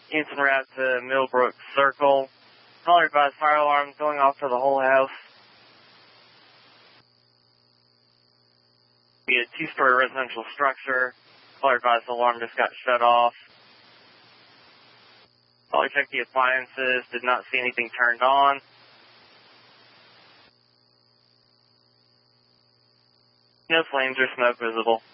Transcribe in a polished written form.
Houston route to Millbrook Circle. Caller advised fire alarm going off to the whole house. Be a two-story residential structure. Caller advised the alarm just got shut off. Caller checked the appliances, did not see anything turned on. No flames or smoke visible.